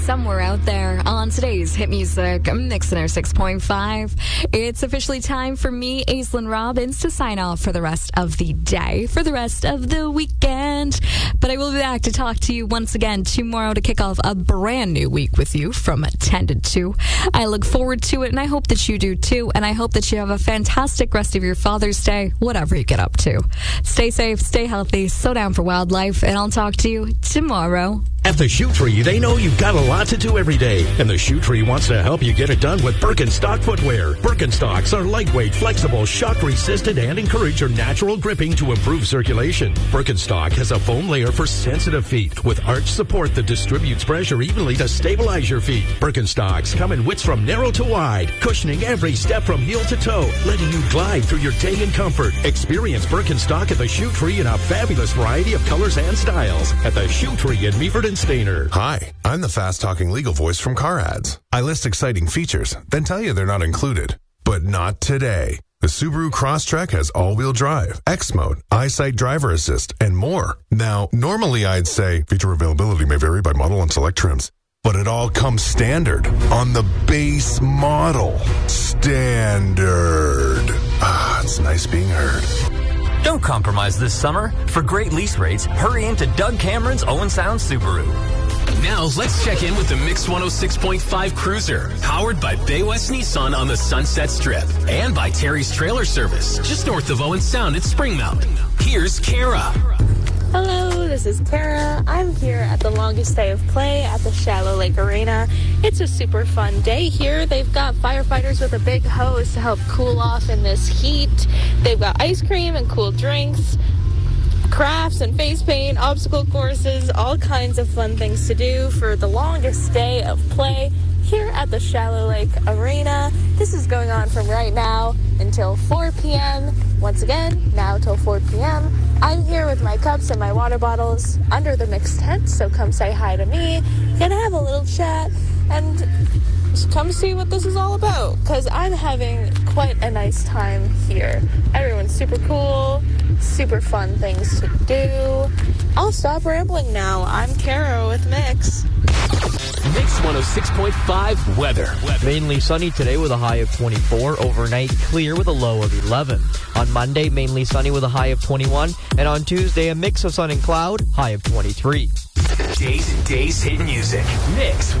Somewhere out there on today's Hit Music Mix 6.5. It's officially time for me, Aislinn Robbins, to sign off for the rest of the day, for the rest of the weekend. But I will be back to talk to you once again tomorrow to kick off a brand new week with you from 10 to 2. I look forward to it, and I hope that you do too. And I hope that you have a fantastic rest of your Father's Day, whatever you get up to. Stay safe, stay healthy, slow down for wildlife, and I'll talk to you tomorrow. At the Shoe Tree, they know you've got a lot to do every day, and the Shoe Tree wants to help you get it done with Birkenstock footwear. Birkenstocks are lightweight, flexible, shock-resistant, and encourage your natural gripping to improve circulation. Birkenstock has a foam layer for sensitive feet with arch support that distributes pressure evenly to stabilize your feet. Birkenstocks come in widths from narrow to wide, cushioning every step from heel to toe, letting you glide through your day in comfort. Experience Birkenstock at the Shoe Tree in a fabulous variety of colors and styles at the Shoe Tree in Meaford and Stainer. Hi, I'm the fast-talking legal voice from Car Ads. I list exciting features, then tell you they're not included. But not today. The Subaru Crosstrek has all-wheel drive, X-Mode, EyeSight driver assist, and more. Now, normally I'd say feature availability may vary by model and select trims, but it all comes standard on the base model. Standard. It's nice being heard. Don't compromise this summer. For great lease rates, hurry into Doug Cameron's Owen Sound Subaru. Now, let's check in with the Mix 106.5 Cruiser, powered by Bay West Nissan on the Sunset Strip, and by Terry's Trailer Service, just north of Owen Sound at Springmount. Here's Kara. Hello, this is Kara. I'm here at the longest day of play at the Shallow Lake Arena. It's a super fun day here. They've got firefighters with a big hose to help cool off in this heat. They've got ice cream and cool drinks, crafts and face paint, obstacle courses, all kinds of fun things to do for the longest day of play here at the Shallow Lake Arena. This is going on from right now until 4 p.m. Once again, now till 4 p.m. I'm here with my cups and my water bottles under the mixed tent, so come say hi to me. Gonna have a little chat and come see what this is all about, because I'm having quite a nice time here. Everyone's super cool, super fun things to do. I'll stop rambling now. I'm Kara with Mix. Mix 106.5 weather. Mainly sunny today with a high of 24. Overnight clear with a low of 11. On Monday, mainly sunny with a high of 21. And on Tuesday, a mix of sun and cloud, high of 23. Day's Hit Music. Mix